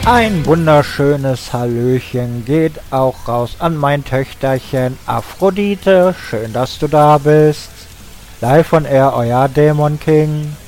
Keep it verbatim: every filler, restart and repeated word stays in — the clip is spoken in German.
Ein wunderschönes Hallöchen geht auch raus an mein Töchterchen Aphrodite. Schön, dass du da bist. Live on Air, euer Dämon King.